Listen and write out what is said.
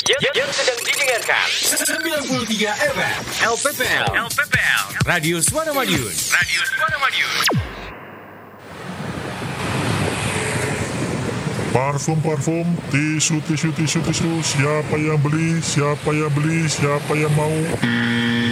yang sedang didengarkan 93 FM LPPL Radio Suara Madiun. Parfum, tisu, siapa yang beli, siapa yang mau.